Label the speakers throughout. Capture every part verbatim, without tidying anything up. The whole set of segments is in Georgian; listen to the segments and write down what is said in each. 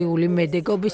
Speaker 1: მედეგობის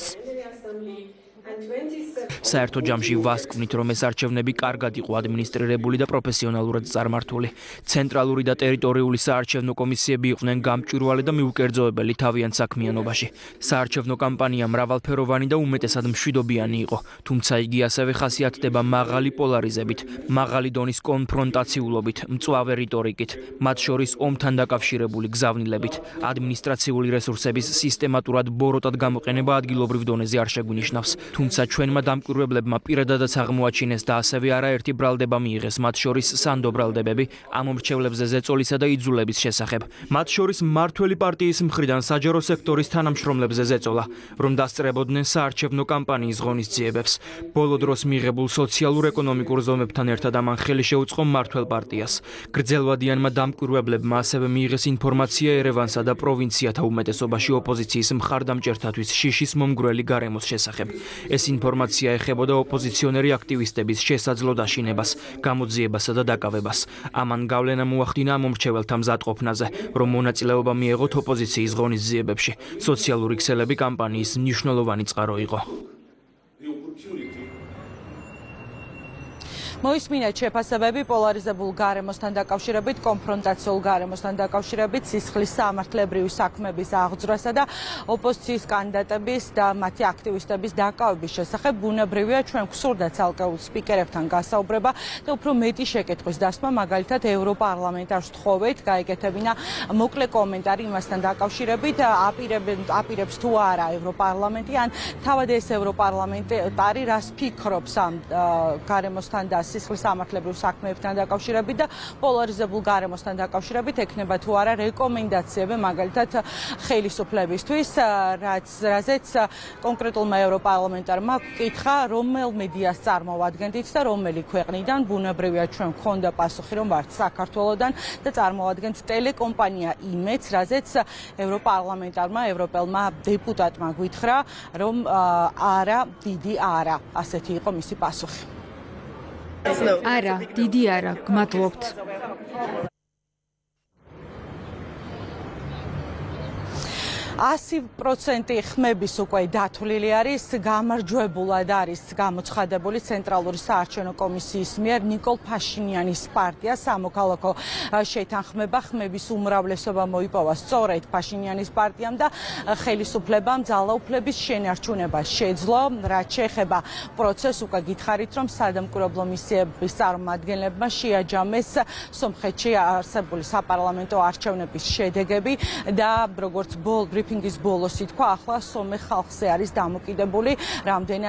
Speaker 2: საერთო ჯამში ვასკვნით, რომ ეს არჩევნები კარგად იყო ადმინისტრირებული და პროფესიონალურად წარმართული. ცენტრალური და ტერიტორიული საარჩევნო კომისიები იყვნენ გამჭვირვალე და მიუკერძოებელი თავიანთ საქმიანობაში. საარჩევნო კამპანია მრავალფეროვანი და უმეტესად მშვიდობიანი იყო, თუმცა იგი ასევე ხასიათდება მაღალი პოლარიზებით, მაღალი დონის კონფრონტაციულობით, მწვავე რიტორიკით, მათ შორის ომთან დაკავშირებული გზავნილებით. ადმინისტრაციული რესურსების სისტემატურად ბოროტად გამოყენება ადგილობრივ დონეზე არ შეგვინიშნავს. თუმცა ჩვენმა დამკვირვებლებმა პირადადაც აღმოაჩინეს და ასევე არაერთი ბრალდება მიიღეს, მათ შორის სანდო ბრალდებები ამ მრჩევლებზე ზეწოლისა და იძულების შესახებ. მათ შორის მმართველი პარტიის მხრიდან საჯარო სექტორის თანამშრომლებზე ზეწოლა, რომ დასწრებოდნენ საარჩევნო კამპანიის ღონისძიებებს. ბოლო დროს მიღებულ სოციალურ-ეკონომიკურ ზომებთან ერთად ამან ხელი შეუწყო მმართველ პარტიას. გრძელვადიანმა დამკვირვებლებმა ასევე მიიღეს ინფორმაცია ერევანსა და პროვინციათა უმეტესობაში ოპოზიციის მხარდამჭერთათვის შიშის მომგვრელი გარემოს შესახებ. ეს ინფორმაცია ეხებოდა ოპოზიციონერი აქტივისტების შესაძლო დაშინებას, გამოძიებასა და დაკავებას. ამან გავლენა მოახდინა ამ მომრჩეველთა მზადყოფნაზე, რომ მონაწილეობა მიეღოთ ოპოზიციის ღონისძიებებში. სოციალური ქსელები კამპანიის მნიშვნელოვანი წყარო იყო.
Speaker 3: მოისმინეთ შეფასებები პოლარიზებულ გარემოსთან დაკავშირებით, კონფრონტაციულ გარემოსთან დაკავშირებით, სისხლის სამართლებრივი საქმეების აღძვრასა და ოპოზიციის კანდიდატების და მათი აქტივისტების დაკავების შესახებ. ბუნებრივია, ჩვენ გვსურდა ცალკეულ სპიკერებთან გასაუბრება და უფრო მეტი შეკითხვის დასმა, მაგალითად ევროპარლამენტარს ვთხოვეთ, გაეკეთებინა მოკლე კომენტარი იმასთან დაკავშირებით, აპირებს თუ არა ევროპარლამენტი, ან თავად ეს ევროპარლამენტარი რას ფიქრობს ამ გარემოსთან და სისხლის სამართლებრივ საქმეებთან დაკავშირებით და პოლარიზებულ გარემოსთან დაკავშირებით ექნება თუ არა რეკომენდაციები, მაგალითად ხელისუფლებისთვის, რაც რაზეც კონკრეტულმა ევროპარლამენტარმა კითხა, რომელ მედიას წარმოვადგენთ და რომელი ქვეყნიდან. ბუნებრივია, ჩვენ გვქონდა პასუხი, რომ ვართ საქართველოდან და წარმოვადგენთ ტელეკომპანია იმედს, რაზეც ევროპარლამენტარმა, ევროპელმა დეპუტატმა გითხრა, რომ არა, დიდი არა. ასეთი იყო მისი პასუხი.
Speaker 1: არა, დიდი არა, გმადლობთ.
Speaker 3: ასი პროცენტი ხმების უკვე დათვლილი არის, გამარჯვებულად არის გამოცხადებული ცენტრალური საარჩევნო კომისიის მიერ ნიკოლ ფაშინიანის პარტია. სამოქალაქო შეთანხმება ხმების უმრავლესობა მოიპოვა სწორედ ფაშინიანის პარტიამ და ხელისუფლებამ ძალაუფლების შენარჩუნება შეძლო. რაც შეეხება პროცესს, უკვე გითხარით, რომ სადამკვირვებლო მისიების წარმომადგენლებმა შეაჯამეს სომხეთში არსებული საპარლამენტო არჩევნების შედეგები და როგორც ბოლ ბრიფინგის ბოლოს ითქვა, ახლა სომეხ ხალხზე არის დამოკიდებული რამდენი